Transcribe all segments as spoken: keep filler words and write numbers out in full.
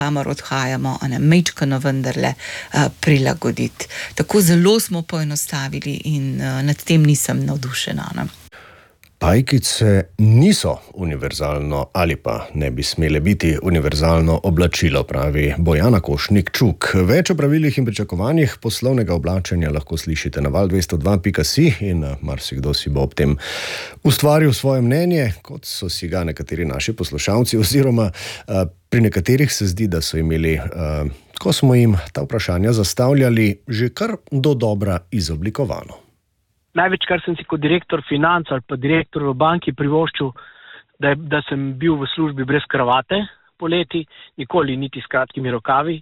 kamor odhajamo, a ne mečkano vendarle uh, prilagoditi. Tako zelo smo poenostavili in uh, nad tem nisem navdušena. Ne? Pajkice niso univerzalno ali pa ne bi smele biti univerzalno oblačilo, pravi Bojana Košnik-Čuk. Več o pravilih in pričakovanjih poslovnega oblačenja lahko slišite na val dvesto dva pika si in marsikdo si bo ob tem ustvaril svoje mnenje, kot so si ga nekateri naši poslušalci, oziroma uh, pri nekaterih se zdi, da so imeli, uh, ko smo jim ta vprašanja zastavljali, že kar do dobra izoblikovano. Največ, kar sem si kot direktor financ ali pa direktor v banki privoščil, da, je, da sem bil v službi brez kravate poleti, nikoli niti s kratkimi rokavi.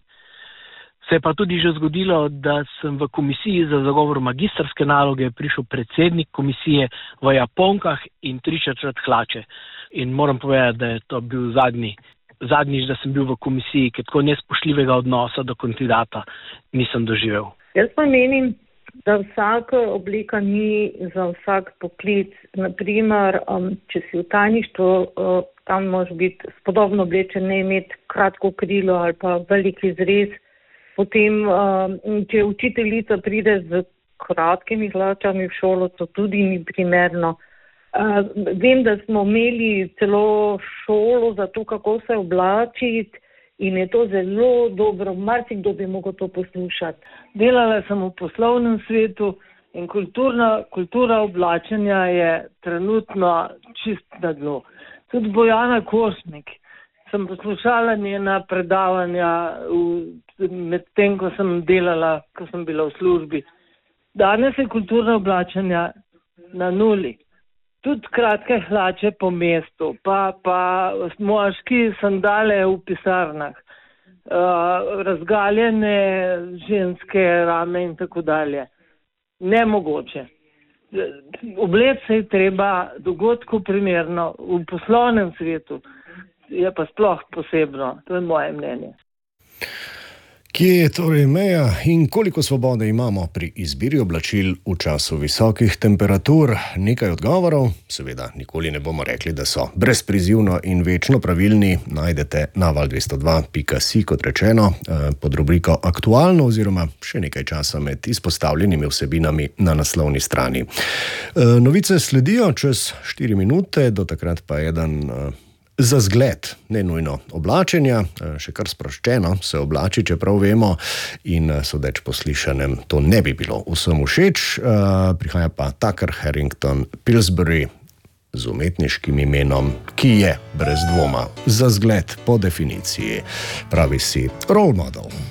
Se je pa tudi že zgodilo, da sem v komisiji za zagovor magistrske naloge prišel predsednik komisije v japonkah in tri četrt hlače. In moram povedati, da je to bil zadnji, zadnjič, da sem bil v komisiji, ker tako nespoštljivega odnosa do kandidata nisem doživel. Jaz pa menim, da vsaka oblika ni za vsak poklic. Naprimer, um, če si v tajništvu, uh, tam moraš biti spodobno oblečen, ne imeti kratko krilo ali pa velik izrez. Potem, um, če učiteljica pride z kratkimi hlačami v šolo, to tudi ni primerno. Uh, vem, da smo imeli celo šolo za to, kako se oblačiti, in je to zelo dobro, marsikdo bi mogel to poslušati. Delala sem v poslovnem svetu in kulturna, kultura oblačenja je trenutno čist na dnu. Tudi Bojana Košnik, sem poslušala njena predavanja med tem, ko sem delala, ko sem bila v službi. Danes je kulturna oblačenja na nuli. Tudi kratke hlače po mestu, pa, pa moški sandale v pisarnah, uh, razgaljene ženske rame in tako dalje. Nemogoče. Obleč se je treba dogodku primerno, v poslovnem svetu je pa sploh posebno. To je moje mnenje. Kje je torej meja in koliko svobode imamo pri izbiri oblačil v času visokih temperatur? Nekaj odgovorov, seveda nikoli ne bomo rekli, da so brezprizivno in večno pravilni, najdete na val dvesto dva pika si, kot rečeno, pod rubriko Aktualno oziroma še nekaj časa med izpostavljenimi vsebinami na naslovni strani. Novice sledijo čez štiri minute, do takrat pa eden za zgled, ne nujno oblačenja, še kar sproščeno se oblači, čeprav vemo, in sodeč po slišanem to ne bi bilo vsem všeč. Prihaja pa Tucker Harrington Pillsbury z umetniškim imenom, ki je brez dvoma za zgled po definiciji, pravi si role model.